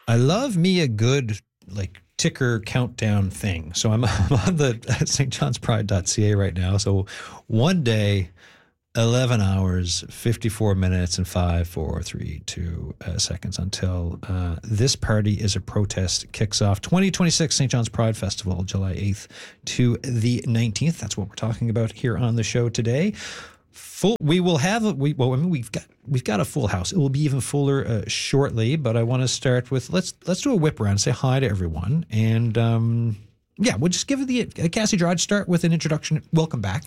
I love me a good ticker countdown thing. So I'm on the stjohnspride.ca right now. So one day, 11 hours, 54 minutes, and 5, 4, 3, 2 seconds until this party is a protest kicks off. 2026 St. John's Pride Festival, July 8th to the 19th. That's what we're talking about here on the show today. We've got a full house. It will be even fuller shortly, but I want to start with let's do a whip around, say hi to everyone, and we'll just give it Cassie Drodge, start with an introduction. Welcome back.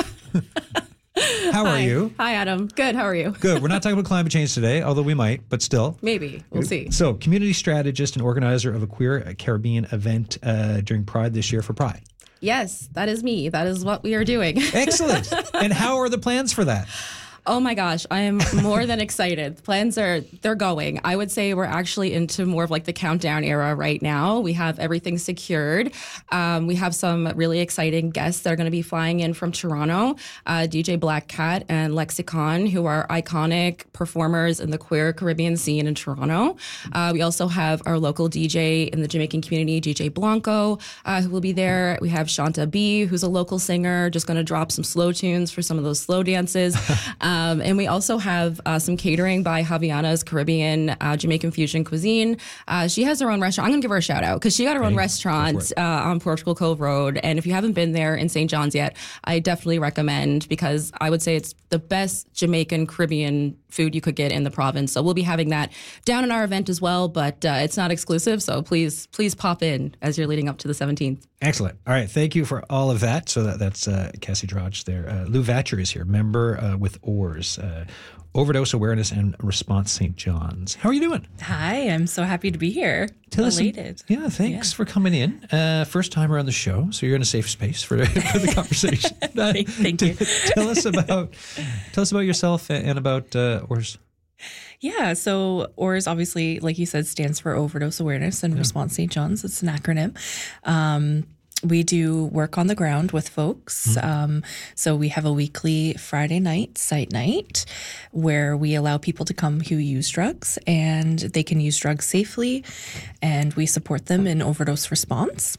How are you? Hi, Adam. Good. How are you? Good. We're not talking about climate change today, although we might, but still. Maybe. We'll see. So, community strategist and organizer of a queer Caribbean event during Pride this year for Pride. Yes, that is me. That is what we are doing. Excellent. And how are the plans for that? Oh my gosh, I am more than excited. They're going. I would say we're actually into more of the countdown era right now. We have everything secured. We have some really exciting guests that are going to be flying in from Toronto, DJ Black Cat and Lexicon, who are iconic performers in the queer Caribbean scene in Toronto. We also have our local DJ in the Jamaican community, DJ Blanco, who will be there. We have Shanta B, who's a local singer, just going to drop some slow tunes for some of those slow dances. And we also have some catering by Javiana's Caribbean Jamaican Fusion Cuisine. She has her own restaurant. I'm going to give her a shout out because she got her own restaurant on Portugal Cove Road. And if you haven't been there in St. John's yet, I definitely recommend, because I would say it's the best Jamaican Caribbean food you could get in the province. So we'll be having that down in our event as well, but it's not exclusive. So please pop in as you're leading up to the 17th. Excellent. All right. Thank you for all of that. So that's Cassie Drodge there. Lou Vatcher is here, member with OARS, Overdose Awareness and Response St. John's. How are you doing? Hi, I'm so happy to be here. Elated. Thanks for coming in. First timer on the show, so you're in a safe space for the conversation. Thank you. Tell us about yourself and about OARS. Yeah, so OARS obviously, like you said, stands for Overdose Awareness and Response St. John's. It's an acronym. We do work on the ground with folks. So we have a weekly Friday night site night where we allow people to come who use drugs, and they can use drugs safely, and we support them in overdose response.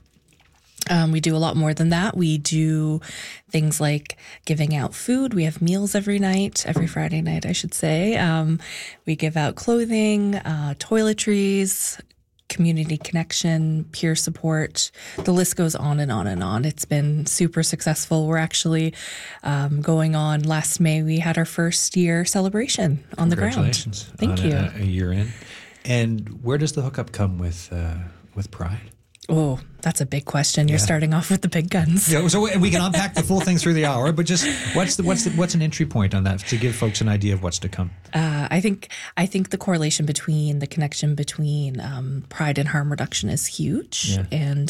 We do a lot more than that. We do things like giving out food. We have meals every Friday night, I should say. We give out clothing, toiletries, community connection, peer support. The list goes on and on and on. It's been super successful. We're actually going on last May. We had our first year celebration on the ground. Congratulations. Thank you. A year in. And where does the hookup come with Pride? Oh, that's a big question. You're starting off with the big guns. Yeah, so we can unpack the full thing through the hour, but just what's an entry point on that to give folks an idea of what's to come? I think the correlation between the connection between pride and harm reduction is huge, and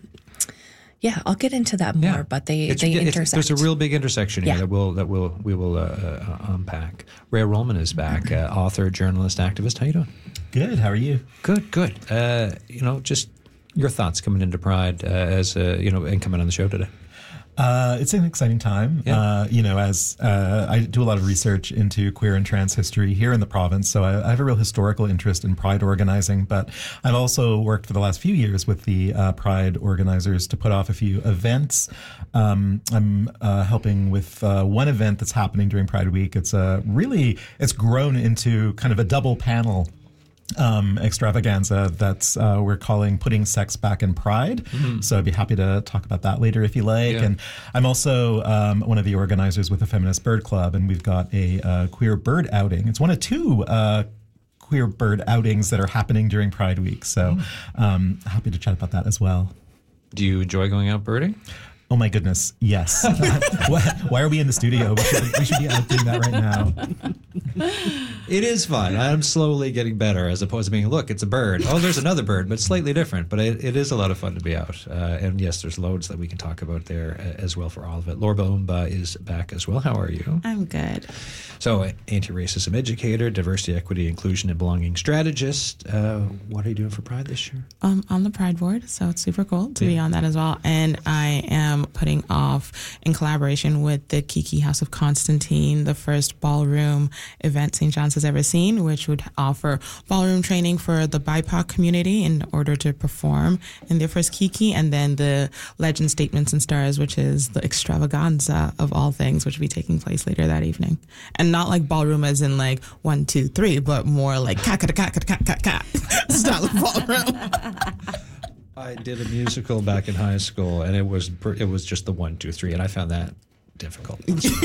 I'll get into that more. But they intersect. There's a real big intersection here that we will unpack. Rhea Rollman is back, author, journalist, activist. How you doing? Good. How are you? Good. Just your thoughts coming into Pride and coming on the show today. It's an exciting time. Yeah. As I do a lot of research into queer and trans history here in the province, so I have a real historical interest in Pride organizing, but I've also worked for the last few years with the Pride organizers to put off a few events. I'm helping with one event that's happening during Pride Week. It's grown into kind of a double panel extravaganza that's we're calling Putting Sex Back in Pride. So I'd be happy to talk about that later if you like. Yeah. And I'm also one of the organizers with the Feminist Bird Club, and we've got a queer bird outing. It's one of two queer bird outings that are happening during Pride Week. So happy to chat about that as well. Do you enjoy going out birding? Oh my goodness, yes. Why are we in the studio? We should be out doing that right now. It is fun. I'm slowly getting better as opposed to being, look, it's a bird. Oh, there's another bird, but slightly different. But it is a lot of fun to be out. And yes, there's loads that we can talk about there as well for all of it. Laura Boumba is back as well. How are you? I'm good. So, anti-racism educator, diversity, equity, inclusion, and belonging strategist. What are you doing for Pride this year? On the Pride board, so it's super cool to be on that as well. And I am putting off, in collaboration with the Kiki House of Constantine, the first ballroom event St. John's has ever seen, which would offer ballroom training for the BIPOC community in order to perform in their first Kiki, and then the Legend Statements and Stars, which is the extravaganza of all things, which will be taking place later that evening. And not like ballroom as in like 1, 2, 3, but more like ka style of ballroom. I did a musical back in high school, and it was just the 1, 2, 3, and I found that difficult.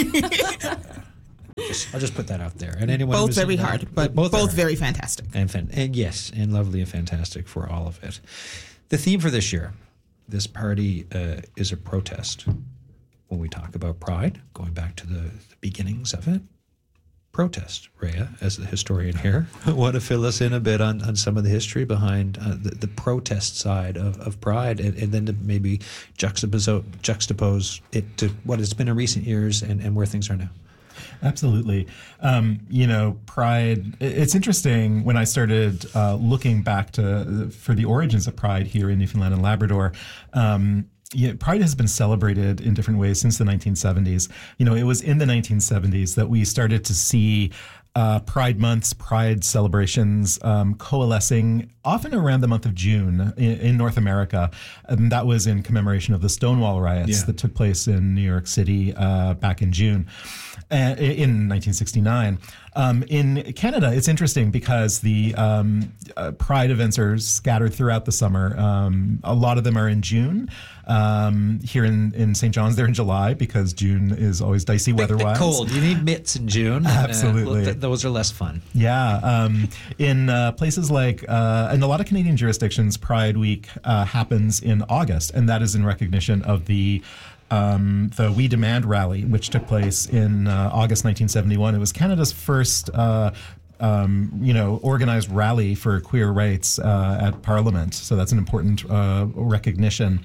I'll just put that out there. And anyone both who's very hard, but both very fantastic. And yes, and lovely and fantastic for all of it. The theme for this year, this party is a protest. When we talk about Pride, going back to the beginnings of it, protest. Rhea, as the historian here, want to fill us in a bit on some of the history behind the protest side of Pride, and then to maybe juxtapose it to what it's been in recent years and where things are now. Absolutely. Pride, it's interesting when I started looking back for the origins of Pride here in Newfoundland and Labrador. Pride has been celebrated in different ways since the 1970s. It was in the 1970s that we started to see Pride months, Pride celebrations coalescing often around the month of June in North America. And that was in commemoration of the Stonewall riots that took place in New York City back in June. In 1969. In Canada, it's interesting because the Pride events are scattered throughout the summer. A lot of them are in June. Here in St. John's, they're in July because June is always dicey weather-wise. Cold. You need mitts in June. Absolutely. Those are less fun. Yeah. In places like, in a lot of Canadian jurisdictions, Pride Week happens in August, and that is in recognition of the We Demand rally, which took place in August 1971. It was Canada's first, organized rally for queer rights at Parliament. So that's an important recognition.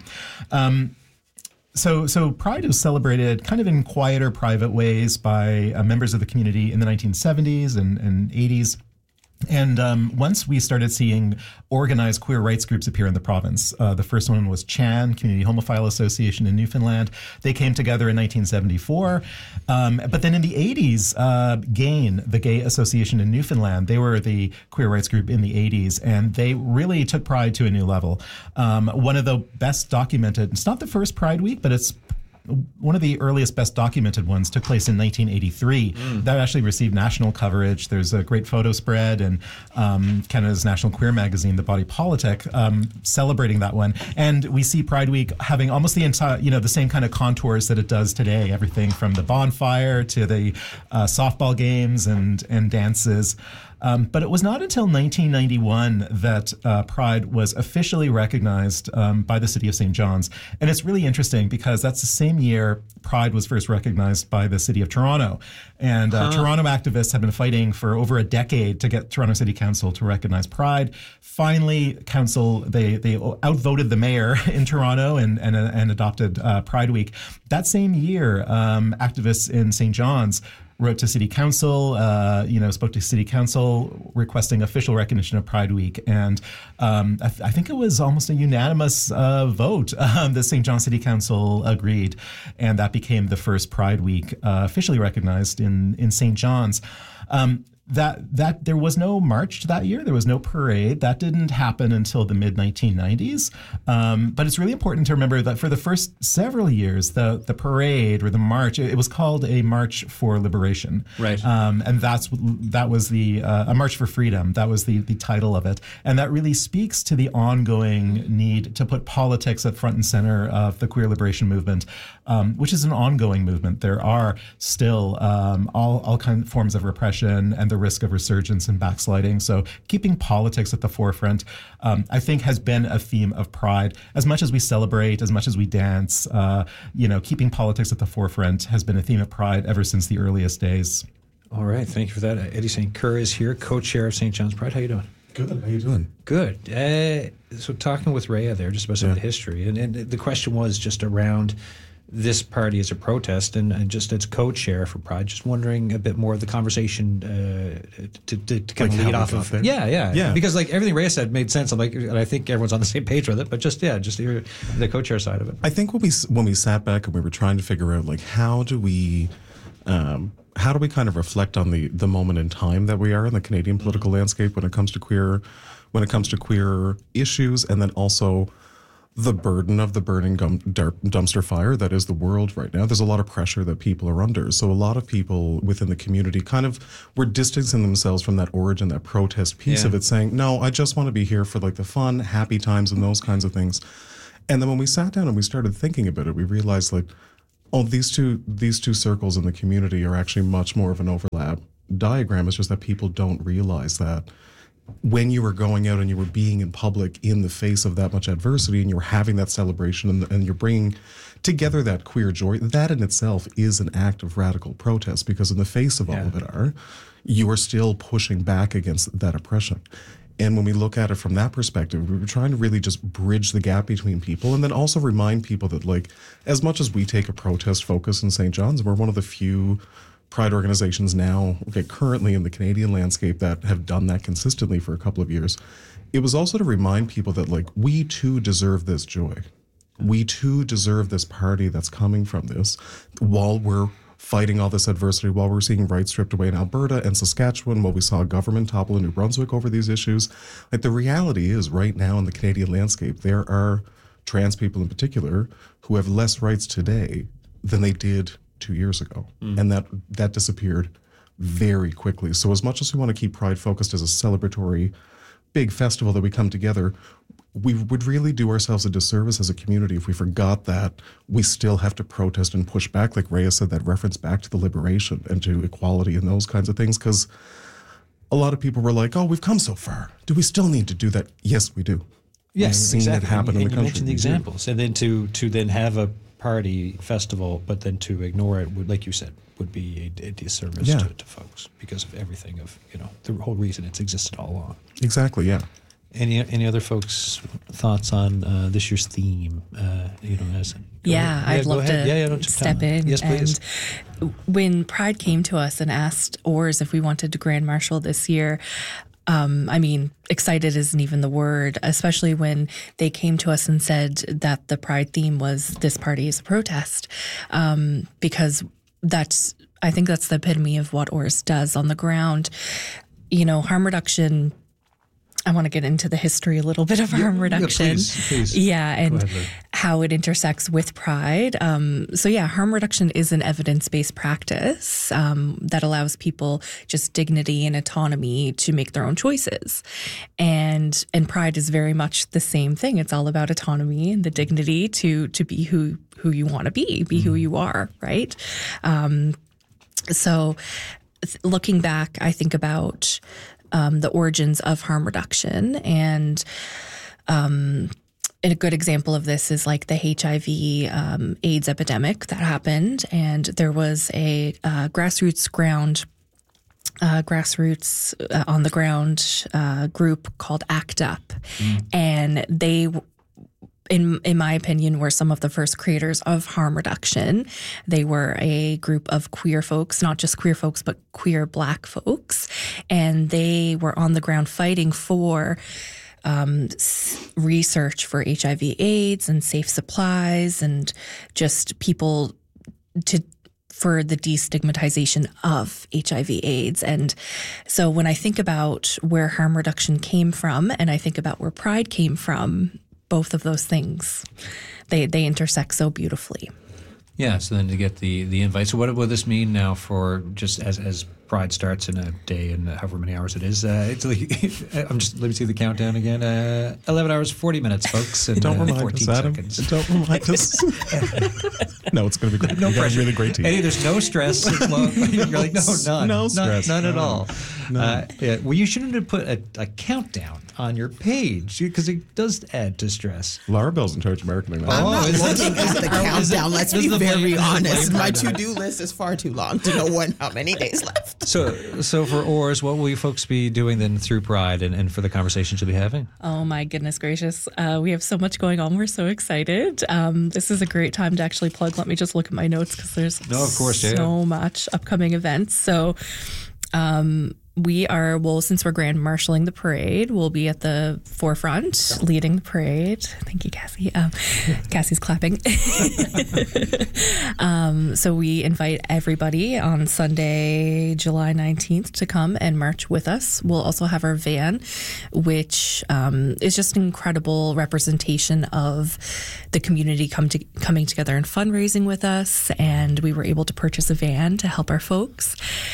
So Pride was celebrated kind of in quieter, private ways by members of the community in the 1970s and 80s. And once we started seeing organized queer rights groups appear in the province, the first one was CHAN, Community Homophile Association in Newfoundland. They came together in 1974. But then in the 80s, GAIN, the Gay Association in Newfoundland, they were the queer rights group in the 80s, and they really took Pride to a new level. One of the best documented, it's not the first Pride Week, but it's one of the earliest, best documented ones took place in 1983. That actually received national coverage. There's a great photo spread, and Canada's national queer magazine, The Body Politic, celebrating that one. And we see Pride Week having almost the entire, the same kind of contours that it does today. Everything from the bonfire to the softball games and dances. But it was not until 1991 that Pride was officially recognized by the City of St. John's. And it's really interesting because that's the same year Pride was first recognized by the City of Toronto. And Toronto activists have been fighting for over a decade to get Toronto City Council to recognize Pride. Finally, Council, they outvoted the mayor in Toronto and adopted Pride Week. That same year, activists in St. John's wrote to City Council, spoke to City Council requesting official recognition of Pride Week. And I think it was almost a unanimous vote that St. John City Council agreed. And that became the first Pride Week officially recognized in St. John's. That there was no march that year. There was no parade. That didn't happen until the mid-1990s. But it's really important to remember that for the first several years, the parade or the march, it was called a March for Liberation. Right. And that was the a March for Freedom. That was the title of it. And that really speaks to the ongoing need to put politics at front and center of the queer liberation movement, which is an ongoing movement. There are still all kinds of forms of repression and the risk of resurgence and backsliding. So keeping politics at the forefront, I think, has been a theme of Pride. As much as we celebrate, as much as we dance, keeping politics at the forefront has been a theme of Pride ever since the earliest days. All right. Thank you for that. Eddie St. Kerr is here, co-chair of St. John's Pride. How you doing? Good. How you doing? Good. So talking with Rhea there just about some of the history, and the question was just around this party as a protest, and just as co-chair for Pride, just wondering a bit more of the conversation to kind of lead off of. Yeah. Because like everything Rhea said made sense. And I think everyone's on the same page with it. But just hear the co-chair side of it. I think when we sat back and we were trying to figure out how do we how do we kind of reflect on the moment in time that we are in the Canadian political landscape when it comes to queer issues, and then also the burden of the burning dumpster fire that is the world right now. There's a lot of pressure that people are under. So a lot of people within the community kind of were distancing themselves from that origin, that protest piece of it, saying, no, I just want to be here for like the fun, happy times and those kinds of things. And then when we sat down and we started thinking about it, we realized like, oh, these two circles in the community are actually much more of an overlap diagram. It's just that people don't realize that when you were going out and you were being in public in the face of that much adversity and you were having that celebration and you're bringing together that queer joy, that in itself is an act of radical protest, because in the face of all of it you are still pushing back against that oppression. And when we look at it from that perspective, we were trying to really just bridge the gap between people, and then also remind people that, like, as much as we take a protest focus in St. John's, we're one of the few Pride organizations now, currently in the Canadian landscape, that have done that consistently for a couple of years. It was also to remind people that, like, we too deserve this joy. We too deserve this party that's coming from this, while we're fighting all this adversity, while we're seeing rights stripped away in Alberta and Saskatchewan, while we saw government topple in New Brunswick over these issues. Like, the reality is, right now in the Canadian landscape, there are trans people in particular who have less rights today than they did 2 years ago. And that disappeared very quickly. So as much as we want to keep Pride focused as a celebratory big festival that we come together, we would really do ourselves a disservice as a community if we forgot that we still have to protest and push back, like Rhea said, that reference back to the liberation and to equality and those kinds of things. Because a lot of people were like, oh, we've come so far. Do we still need to do that? Yes, we do. Yes, we've seen it happen in the you country. mentioned the examples. And then to then have a party festival, but then to ignore it would, like you said, would be a disservice to folks, because of everything of, the whole reason it's existed all along. Exactly, yeah. Any other folks' thoughts on this year's theme? I'd love to step in. Yes, please. And when Pride came to us and asked ORS if we wanted to Grand Marshal this year, excited isn't even the word, especially when they came to us and said that the Pride theme was "This Party is a Protest," because I think that's the epitome of what ORS does on the ground. Harm reduction. I want to get into the history a little bit of harm reduction. Please. Yeah, and how it intersects with Pride. Harm reduction is an evidence-based practice that allows people just dignity and autonomy to make their own choices. And Pride is very much the same thing. It's all about autonomy and the dignity to be who you want to be who you are, right? Looking back, I think about the origins of harm reduction, and a good example of this is like the HIV AIDS epidemic that happened, and there was a grassroots on the ground group called ACT UP, and they, in my opinion, were some of the first creators of harm reduction. They were a group of queer folks, not just queer folks, but queer Black folks. And they were on the ground fighting for research for HIV AIDS and safe supplies, and just people for the destigmatization of HIV AIDS. And so when I think about where harm reduction came from, and I think about where Pride came from, both of those things, they intersect so beautifully. Yeah, so then to get the invite. So what will this mean now for, just as Pride starts in a day and however many hours it is? It's like, let me see the countdown again. 11 hours, 40 minutes, folks. And, Don't remind 14 us, Adam. seconds. Don't remind us. No, it's going to be great. No pressure. A really great team. Eddie, there's no stress. You're like, no stress. None at all. No. Well, you shouldn't have put a countdown on your page, because it does add to stress. Larabelle's in charge of marketing now. I'm not is looking at the countdown. Let's be very honest. My blame to-do list is far too long to know how many days left. So for ORS, what will you folks be doing then through Pride and for the conversations you'll be having? Oh my goodness gracious. We have so much going on. We're so excited. This is a great time to actually plug. Let me just look at my notes, because there's so much upcoming events. So Since we're grand marshaling the parade, we'll be at the forefront leading the parade. Thank you, Cassie. Cassie's clapping. So we invite everybody on Sunday, July 19th to come and march with us. We'll also have our van, which is just an incredible representation of the community coming together and fundraising with us. And we were able to purchase a van to help our folks.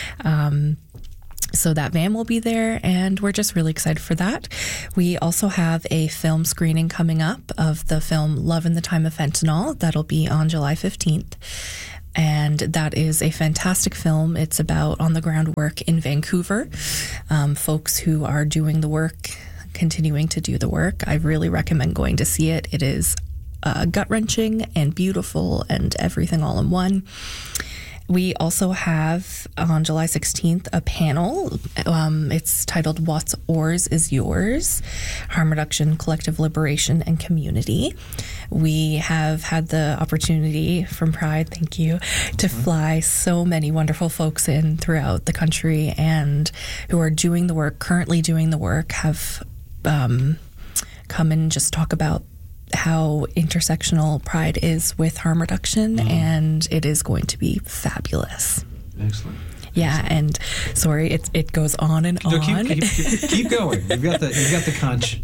So that van will be there, and we're just really excited for that. We also have a film screening coming up of the film Love in the Time of Fentanyl. That'll be on July 15th. And that is a fantastic film. It's about on-the-ground work in Vancouver, folks who are doing the work, continuing to do the work. I really recommend going to see it. It is gut-wrenching and beautiful and everything all in one. We also have on July 16th a panel. It's titled What's Ours is Yours, Harm Reduction, Collective Liberation, and Community. We have had the opportunity from Pride, thank you, to fly so many wonderful folks in throughout the country and who are doing the work, currently doing the work, have come and just talk about how intersectional Pride is with harm reduction, and it is going to be fabulous. Excellent. Yeah, and sorry, it goes on and on. Keep going. You've got the conch.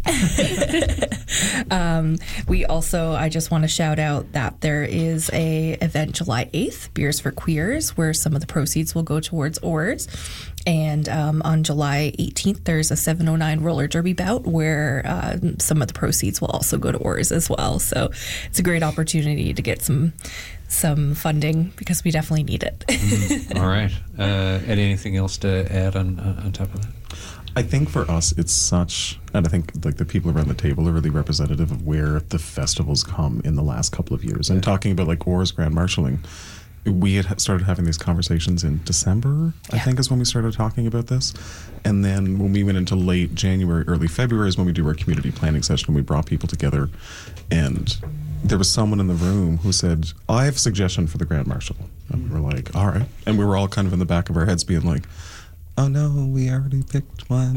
We also, I just want to shout out that there is a event July 8th, Beers for Queers, where some of the proceeds will go towards ORS. And on July 18th, there's a 709 roller derby bout where some of the proceeds will also go to ORS as well. So it's a great opportunity to get some funding because we definitely need it. All right. Anything else to add on top of that? I think for us, it's such, and I think like the people around the table are really representative of where the festivals come in the last couple of years. And talking about like ORS Grand Marshalling, we had started having these conversations in December, I think is when we started talking about this. And then when we went into late January, early February is when we do our community planning session and we brought people together. And there was someone in the room who said, I have a suggestion for the Grand Marshal. And we were like, all right. And we were all kind of in the back of our heads being like, oh no, we already picked one.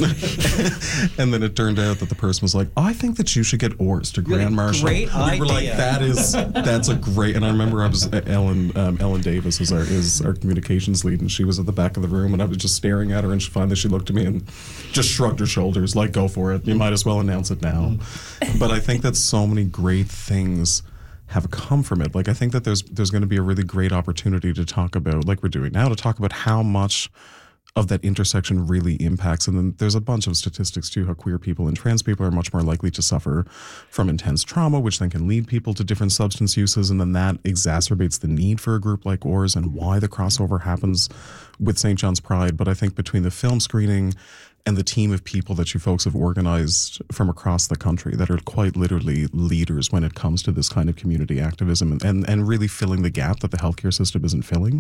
And then it turned out that the person was like, I think that you should get ORS to Grand Marshal. Great idea. We were like, that's a great, and I remember I was Ellen Davis is our communications lead, and she was at the back of the room, and I was just staring at her, and finally she looked at me and just shrugged her shoulders, like, go for it. You might as well announce it now. But I think that so many great things have come from it. Like, I think that there's going to be a really great opportunity to talk about, like we're doing now, to talk about how much of that intersection really impacts. And then there's a bunch of statistics too, how queer people and trans people are much more likely to suffer from intense trauma, which then can lead people to different substance uses. And then that exacerbates the need for a group like ORS and why the crossover happens with St. John's Pride. But I think between the film screening and the team of people that you folks have organized from across the country that are quite literally leaders when it comes to this kind of community activism and really filling the gap that the healthcare system isn't filling,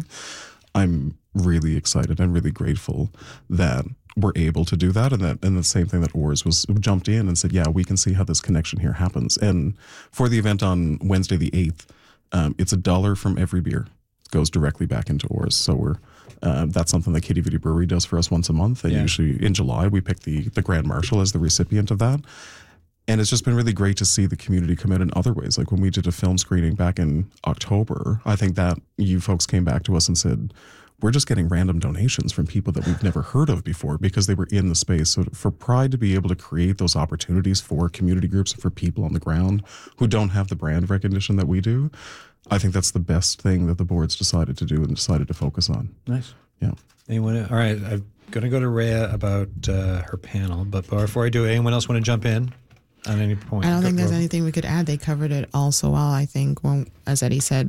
I'm really excited and really grateful that we're able to do that, and the same thing that ORS jumped in and said, yeah, we can see how this connection here happens. And for the event on Wednesday the 8th, it's $1 from every beer goes directly back into ORS. So that's something that Kitty Vitty Brewery does for us once a month. And usually in July we pick the Grand Marshal as the recipient of that. And it's just been really great to see the community come out in other ways. Like when we did a film screening back in October, I think that you folks came back to us and said, we're just getting random donations from people that we've never heard of before because they were in the space. So for Pride to be able to create those opportunities for community groups, for people on the ground who don't have the brand recognition that we do, I think that's the best thing that the board's decided to do and decided to focus on. Nice. Yeah. Anyone? All right. I'm going to go to Rhea about her panel. But before I do, anyone else want to jump in? At any point. I don't think there's anything we could add. They covered it all so well. I think when, as Eddie said,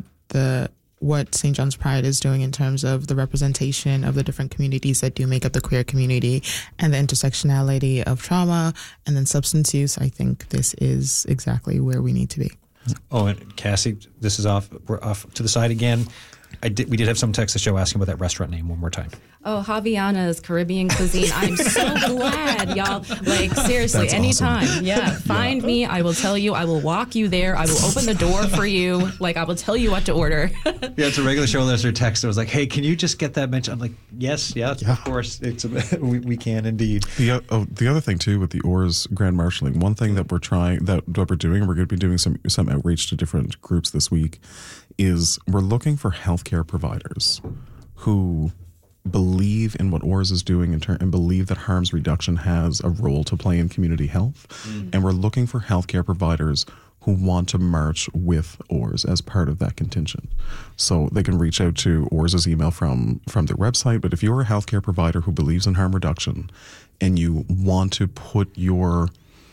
what St. John's Pride is doing in terms of the representation of the different communities that do make up the queer community and the intersectionality of trauma and then substance use, I think this is exactly where we need to be. Oh, and Cassie, this is off. We're off to the side again. We did have some text to show asking about that restaurant name one more time. Oh, Javiana's Caribbean Cuisine. I'm so glad, y'all. Like, seriously, That's anytime. awesome. Yeah, find me. I will tell you. I will walk you there. I will open the door for you. Like, I will tell you what to order. Yeah, it's a regular show listener text. It was like, hey, can you just get that mentioned? I'm like, Yes, of course. It's we can indeed. The other thing too with the ORS grand marshalling, one thing that we're doing, we're going to be doing some outreach to different groups this week, is we're looking for healthcare providers who believe in what ORS is doing and believe that harms reduction has a role to play in community health. And we're looking for healthcare providers who want to march with ORS as part of that contingent. So they can reach out to ORS's email from their website. But if you're a healthcare provider who believes in harm reduction and you want to put your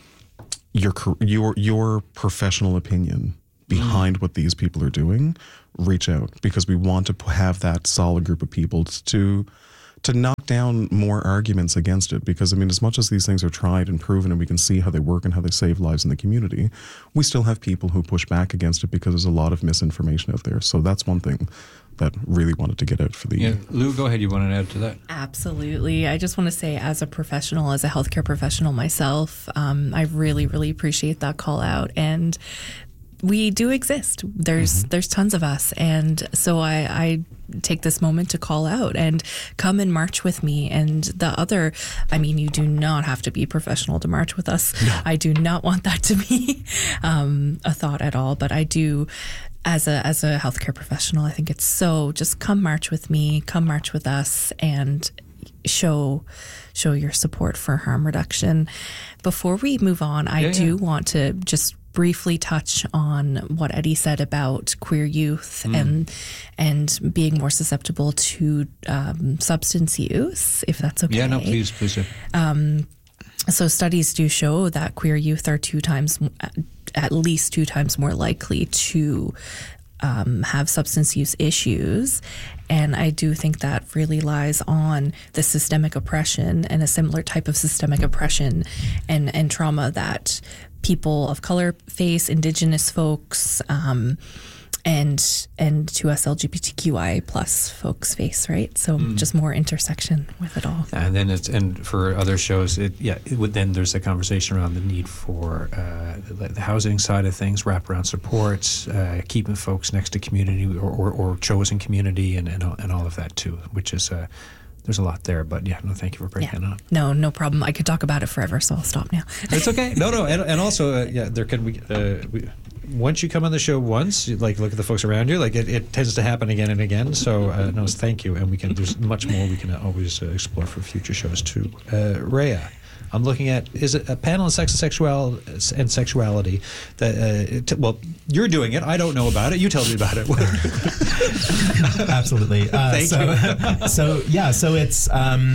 professional opinion behind what these people are doing, reach out, because we want to have that solid group of people to knock down more arguments against it. Because, I mean, as much as these things are tried and proven and we can see how they work and how they save lives in the community, we still have people who push back against it because there's a lot of misinformation out there. So that's one thing that really wanted to get out for the... Yeah, Lou, go ahead. You want to add to that? Absolutely. I just want to say, as a professional, as a healthcare professional myself, I really, really appreciate that call out. And we do exist. There's tons of us. And so I take this moment to call out and come and march with me. And you do not have to be professional to march with us. No. I do not want that to be a thought at all. But I do, as a healthcare professional, I think it's so, just come march with me, come march with us, and show your support for harm reduction. Before we move on, I do want to just briefly touch on what Eddie said about queer youth and being more susceptible to substance use, if that's okay. Yeah, no, please do. So studies do show that queer youth are at least two times more likely to have substance use issues. And I do think that really lies on the systemic oppression and a similar type of systemic oppression and trauma that people of color face, Indigenous folks, and to us LGBTQI plus folks face, right? So just more intersection with it all. And then for other shows, then there's a conversation around the need for the housing side of things, wraparound supports, keeping folks next to community or chosen community, and all of that too, which is. There's a lot there, but thank you for breaking it up. No problem. I could talk about it forever, so I'll stop now. It's okay. No, and also, there can be. Once you come on the show once, you, look at the folks around you. It tends to happen again and again. So, thank you, and there's much more we can always explore for future shows too. Rhea, I'm looking at, is it a panel on sex and sexuality that you're doing it. I don't know about it. You tell me about it. Absolutely. Thank you. So it's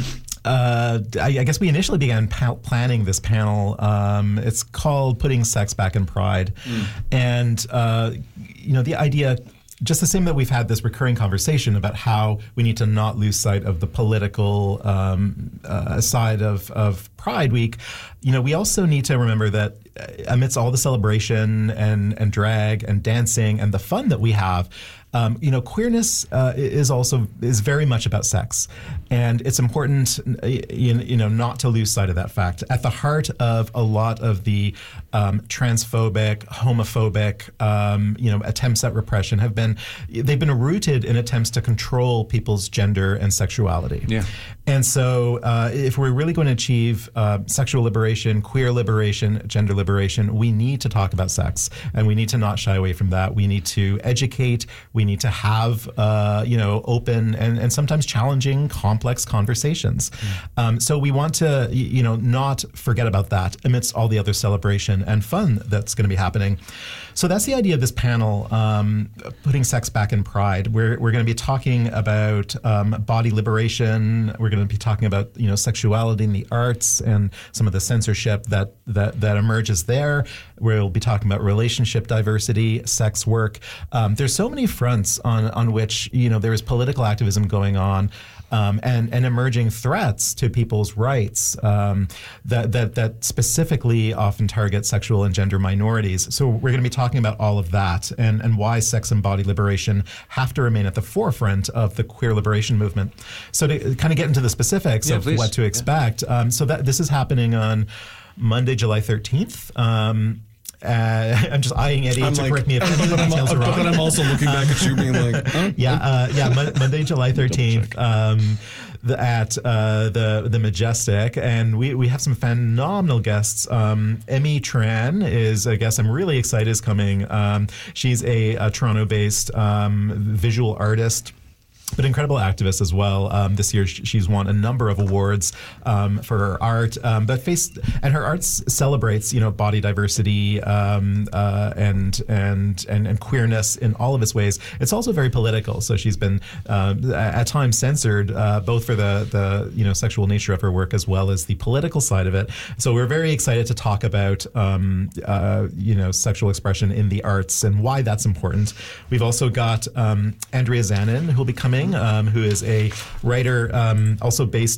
I guess we initially began planning this panel. It's called Putting Sex Back in Pride. And the idea, just the same that we've had this recurring conversation about how we need to not lose sight of the political side of Pride Week, we also need to remember that amidst all the celebration and drag and dancing and the fun that we have, queerness is very much about sex, and it's important, not to lose sight of that fact. At the heart of a lot of the transphobic, homophobic, attempts at repression they've been rooted in attempts to control people's gender and sexuality. Yeah. And so, if we're really going to achieve sexual liberation, queer liberation, gender liberation, we need to talk about sex, and we need to not shy away from that. We need to educate. We need to have, open and sometimes challenging, complex conversations. So we want to, not forget about that amidst all the other celebration and fun that's going to be happening. So that's the idea of this panel, Putting Sex Back in Pride. We're going to be talking about body liberation. We're going to be talking about, sexuality in the arts and some of the censorship that emerges there. We'll be talking about relationship diversity, sex work. There's so many fronts on which, there is political activism going on. And emerging threats to people's rights that specifically often target sexual and gender minorities. So we're going to be talking about all of that and why sex and body liberation have to remain at the forefront of the queer liberation movement. So to kind of get into the specifics of what to expect, so that this is happening on Monday, July 13th. I'm just eyeing Eddie to correct me if any of the details are wrong. But I'm also looking back at you being like, oh. Monday, July 13th. At the Majestic, and we have some phenomenal guests. Emmy Tran is a guest I'm really excited is coming. She's a Toronto-based visual artist, but incredible activist as well. This year, she's won a number of awards for her art. And her art celebrates, body diversity and queerness in all of its ways. It's also very political. So she's been at times censored, both for the sexual nature of her work as well as the political side of it. So we're very excited to talk about sexual expression in the arts and why that's important. We've also got Andrea Zanin, who'll be coming. Who is a writer also based